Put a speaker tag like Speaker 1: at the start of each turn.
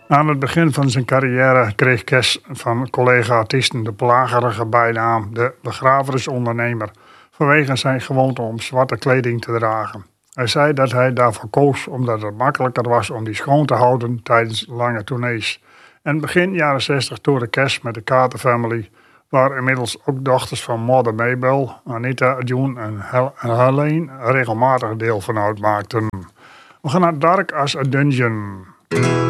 Speaker 1: Aan het begin van zijn carrière kreeg Kes van collega-artiesten de plagerige bijnaam de begrafenisondernemer vanwege zijn gewoonte om zwarte kleding te dragen. Hij zei dat hij daarvoor koos omdat het makkelijker was om die schoon te houden tijdens lange tournees. En begin jaren 60 toerde Kes met de Carter Family, waar inmiddels ook dochters van Mother Maybell, Anita, June en Helene regelmatig deel van uitmaakten. We gaan naar Dark as a Dungeon.